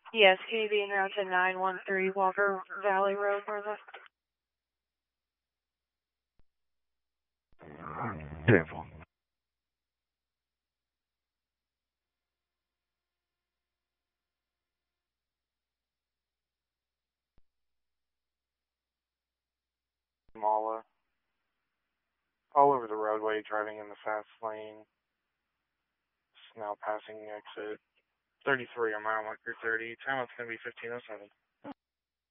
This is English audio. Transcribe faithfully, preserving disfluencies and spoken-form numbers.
Yes, can you be now to nine one three Walker Valley Road, brother? Careful. Mala. All over the roadway, driving in the fast lane. Just now passing the exit. thirty-three on mile marker thirty. Time it's going to be fifteen oh seven.